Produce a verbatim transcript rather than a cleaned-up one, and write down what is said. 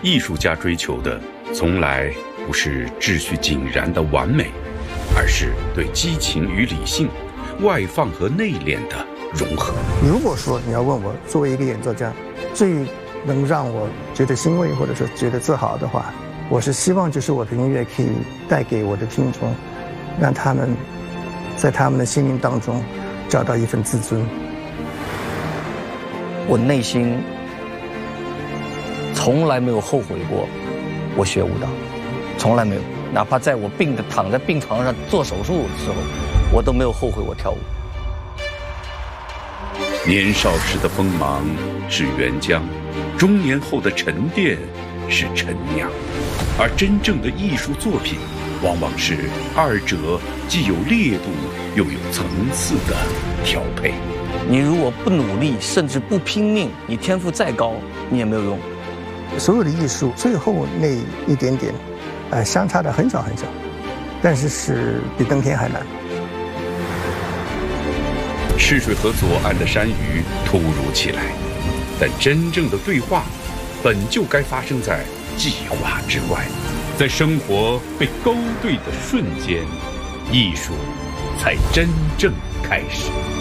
艺术家追求的从来不是秩序井然的完美，而是对激情与理性、外放和内敛的融合。 如果说你要问我作为一个演奏家，最能让我觉得欣慰或者说觉得自豪的话，我是希望就是我的音乐可以带给我的听众，让他们在他们的心灵当中找到一份自尊。 我内心从来没有后悔过我学舞蹈，从来没有，哪怕在我病的躺在病床上做手术的时候，我都没有后悔我跳舞。 年少时的锋芒是沅江，中年后的沉淀是陈酿，而真正的艺术作品往往是二者既有烈度又有层次的调配。 你如果不努力，甚至不拼命，你天赋再高，你也没有用。 所有的艺术最后那一点点，呃，相差的很小很小，但是是比登天还难。 赤水河左岸的山鱼突如其来，但真正的对话本就该发生在计划之外，在生活被勾兑的瞬间，艺术才真正开始。